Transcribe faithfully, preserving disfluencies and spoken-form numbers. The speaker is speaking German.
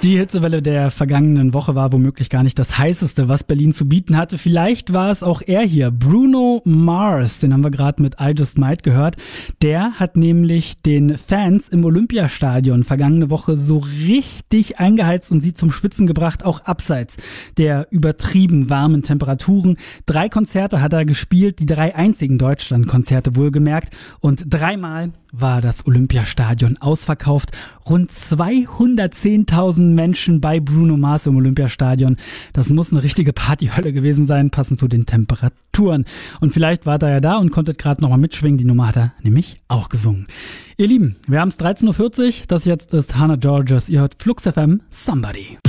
Die Hitzewelle der vergangenen Woche war womöglich gar nicht das Heißeste, was Berlin zu bieten hatte. Vielleicht war es auch er hier, Bruno Mars, den haben wir gerade mit I Just Might gehört. Der hat nämlich den Fans im Olympiastadion vergangene Woche so richtig eingeheizt und sie zum Schwitzen gebracht, auch abseits der übertrieben warmen Temperaturen. Drei Konzerte hat er gespielt, die drei einzigen Deutschland-Konzerte wohlgemerkt, und dreimal war das Olympiastadion ausverkauft. Rund zweihundertzehntausend Menschen bei Bruno Mars im Olympiastadion. Das muss eine richtige Partyhölle gewesen sein, passend zu den Temperaturen. Und vielleicht war er ja da und konnte gerade nochmal mitschwingen. Die Nummer hat er nämlich auch gesungen. Ihr Lieben, wir haben es dreizehn Uhr vierzig. Das jetzt ist Hannah Georges. Ihr hört Flux F M, Somebody.